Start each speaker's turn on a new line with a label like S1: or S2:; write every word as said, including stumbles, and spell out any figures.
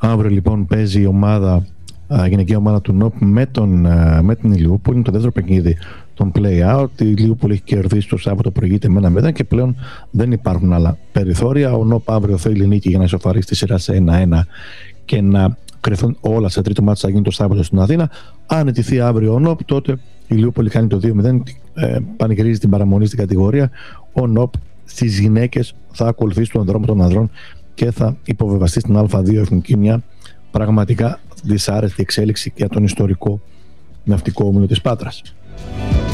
S1: Αύριο λοιπόν παίζει η ομάδα, η γυναική ομάδα του ΝΟΠ με, τον, με την Ηλιούπολη. Είναι το δεύτερο παιχνίδι των play-out. Η Ηλιούπολη έχει κερδίσει το Σάββατο, προηγείται με ένα μηδέν και πλέον δεν υπάρχουν άλλα περιθώρια. Ο ΝΟΠ αύριο θέλει νίκη για να ισοφαρίσει τη σειρά σε ένα ένα και να κρυθούν όλα σε τρίτο μάτι, θα γίνει το Σάββατο στην Αθήνα. Αν ετηθεί αύριο ο ΝΟΠ, τότε η Ηλιούπολη κάνει το δύο μηδέν, ε, πανηγυρίζει την παραμονή στην κατηγορία. Ο ΝΟΠ στις γυναίκες θα ακολουθήσει τον δρόμο των ανδρών και θα υποβεβαστεί στην Α δύο Εθνική, μια πραγματικά δυσάρεστη εξέλιξη για τον ιστορικό ναυτικό όμιλο της Πάτρας.